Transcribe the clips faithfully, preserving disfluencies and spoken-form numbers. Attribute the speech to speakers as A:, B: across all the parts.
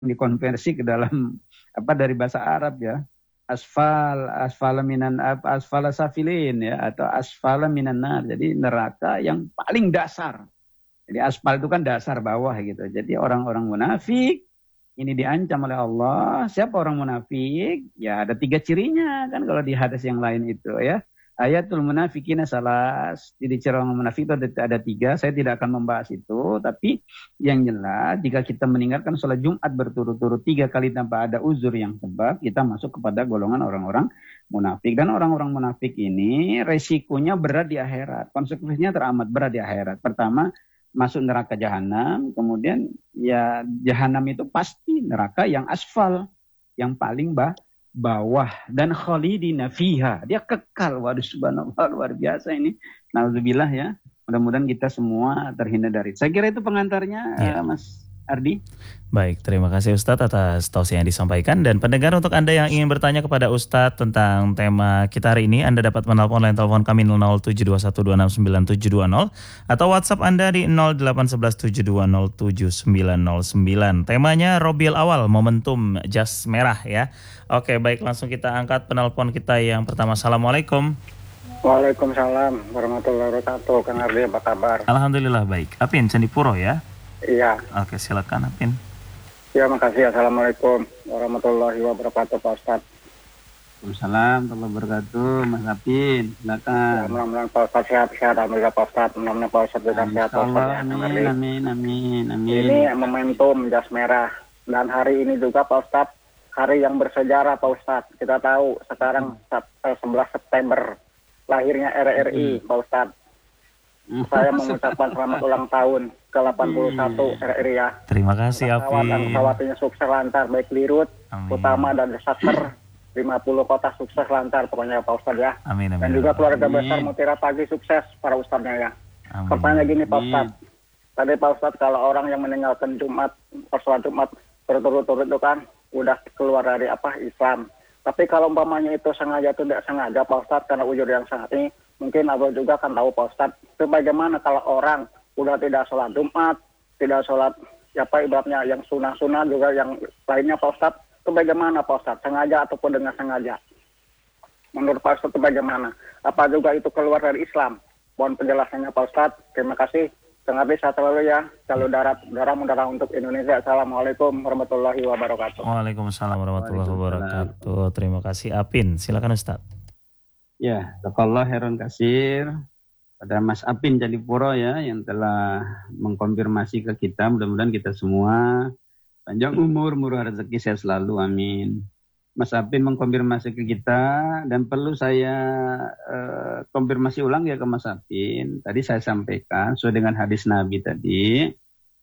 A: dikonversi ke dalam apa dari bahasa Arab ya. Asfal, asfala minan asfala safilin ya, atau asfala minan nar. Jadi neraka yang paling dasar. Jadi aspal itu kan dasar bawah gitu. Jadi orang-orang munafik ini diancam oleh Allah. Siapa orang munafik? Ya ada tiga cirinya kan kalau di hadis yang lain itu ya. Ayatul munafikina salas. Jadi ciri orang munafik itu ada, ada tiga. Saya tidak akan membahas itu. Tapi yang jelas jika kita meninggalkan sholat Jumat berturut-turut tiga kali tanpa ada uzur yang sebab, kita masuk kepada golongan orang-orang munafik. Dan orang-orang munafik ini resikonya berat di akhirat. Konsekuensinya teramat berat di akhirat. Pertama, masuk neraka jahanam. Kemudian ya jahanam itu pasti neraka yang asfal, yang paling bah bawah, dan khalidina fiha, dia kekal. Waduh, subhanallah, luar biasa ini. Nauzubillah ya. Mudah-mudahan kita semua terhindar dari. Saya kira itu pengantarnya ya. uh, Mas Ardi.
B: Baik, terima kasih Ustadz atas tausiah yang disampaikan. Dan pendengar, untuk Anda yang ingin bertanya kepada Ustadz tentang tema kita hari ini, Anda dapat menelpon line telepon kami nol nol tujuh dua satu dua enam sembilan tujuh dua nol atau WhatsApp Anda di nol delapan satu satu tujuh dua nol tujuh sembilan nol sembilan. Temanya Robiul Awal, momentum jas merah ya. Oke, baik, langsung kita angkat penelpon kita yang pertama. Assalamualaikum.
C: Waalaikumsalam warahmatullahi wabarakatuh. Kang Ardi, apa kabar?
B: Alhamdulillah baik. Apin, Candipuro ya?
C: Iya.
B: Oke, silakan Apin.
C: Ya, makasih. Assalamualaikum warahmatullahi wabarakatuh, Pak Ustadz.
A: Waalaikumsalam warahmatullahi wabarakatuh, Mas Apin. Silakan.
C: Ya, mudah-mudahan Pak Ustadz sehat-sehat. Alhamdulillah Pak Ustadz. Mudah-mudahan Pak Ustadz juga sehat, Pak Ustadz.
A: Amin, amin, amin, amin.
C: Ini momentum jas merah. Dan hari ini juga Pak Ustadz, hari yang bersejarah Pak Ustadz. Kita tahu sekarang sebelas September lahirnya R R I, hmm. Pak Ustadz. Saya mengucapkan selamat ulang tahun ke delapan puluh satu R R I ya.
B: Terima kasih Apin.
C: Dan pesawatnya sukses lancar, baik di rute, utama dan desaster. lima puluh kota sukses lancar pokoknya Pak Ustadz ya.
B: Amin, amin.
C: Dan juga keluarga
A: amin.
C: besar Mutiara Pagi sukses para Ustadznya ya.
B: Amin.
C: Pertanyaan gini Pak Ustadz. Tadi Pak Ustadz, kalau orang yang meninggalkan Jumat, sholat Jumat berturut-turut itu kan udah keluar dari apa Islam. Tapi kalau umpamanya itu sengaja atau tidak sengaja Pak Ustadz, karena ujur yang sangat ini, mungkin Abang juga kan tahu Pak Ustadz, itu bagaimana kalau orang udah tidak sholat Jumat, tidak sholat apa ibaratnya yang sunah-sunah juga yang lainnya Pak Ustadz, itu bagaimana Pak Ustadz, sengaja ataupun dengan sengaja? Menurut Pak Ustadz itu bagaimana? Apa juga itu keluar dari Islam? Mohon penjelasannya Pak Ustadz. Terima kasih. Tengah bisa terlalu ya, jalur darat, darah mudah untuk Indonesia. Assalamualaikum warahmatullahi wabarakatuh.
B: Waalaikumsalam warahmatullahi wabarakatuh. Terima kasih Apin. Silakan Ustadz.
A: Ya, jazakallah khairan katsir pada Mas Apin Candipuro ya yang telah mengkonfirmasi ke kita. Mudah-mudahan kita semua panjang umur, murah rezeki, sehat selalu, amin. Mas Apin mengkonfirmasi ke kita, dan perlu saya uh, konfirmasi ulang ya ke Mas Apin. Tadi saya sampaikan sesuai dengan hadis Nabi tadi,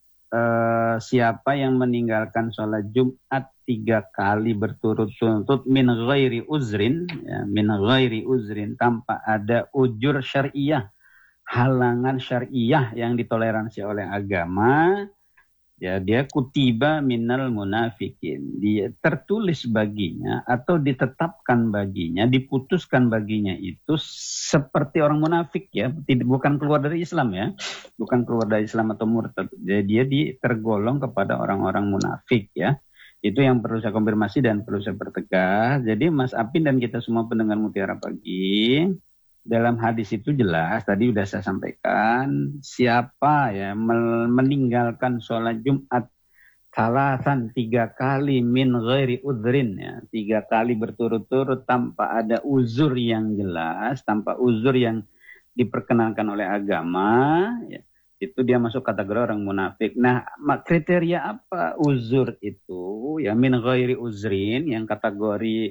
A: uh, siapa yang meninggalkan sholat Jumat tiga kali berturut-turut min ghairi uzrin, ya, min ghairi uzrin, tanpa ada ujur syariah, halangan syariah yang ditoleransi oleh agama, ya dia kutiba minal munafikin, dia tertulis baginya atau ditetapkan baginya, diputuskan baginya itu seperti orang munafik ya, tidak, bukan keluar dari Islam ya, bukan keluar dari Islam atau murtad, jadi dia di, tergolong kepada orang-orang munafik ya. Itu yang perlu saya konfirmasi dan perlu saya pertegas. Jadi Mas Apin dan kita semua pendengar Mutiara Pagi, dalam hadis itu jelas, tadi sudah saya sampaikan, siapa ya meninggalkan sholat Jumat salasan tiga kali min ghairi udhrin, ya, tiga kali berturut-turut tanpa ada uzur yang jelas, tanpa uzur yang diperkenankan oleh agama, ya, itu dia masuk kategori orang munafik. Nah, kriteria apa uzur itu? Ya min ghairi uzrin, yang kategori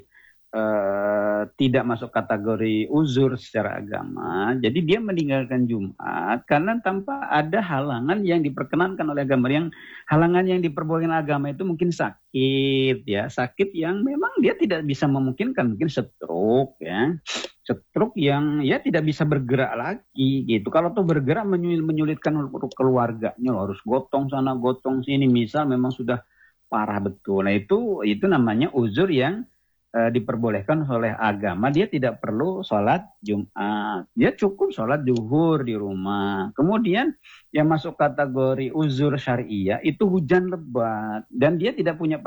A: Uh, tidak masuk kategori uzur secara agama. Jadi dia meninggalkan Jumat karena tanpa ada halangan yang diperkenankan oleh agama. Yang halangan yang diperbolehkan agama itu mungkin sakit ya, sakit yang memang dia tidak bisa memungkinkan, mungkin stroke ya, stroke yang ya tidak bisa bergerak lagi gitu. Kalau tuh bergerak menyul- menyulitkan keluarganya, harus gotong sana gotong sini, misal memang sudah parah betul. Nah itu itu namanya uzur yang e, diperbolehkan oleh agama, dia tidak perlu sholat Jumat. Dia cukup sholat zuhur di rumah. Kemudian yang masuk kategori uzur syariah itu hujan lebat dan dia tidak punya